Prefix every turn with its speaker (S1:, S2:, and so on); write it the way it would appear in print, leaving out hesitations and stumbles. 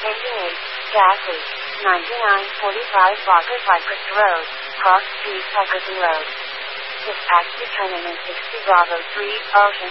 S1: Engine 8, Gas 8, 9945 Barker Cypress Road, Cross Street, Cypress Road. Dispatch determinant 60 Bravo 3, Ocean.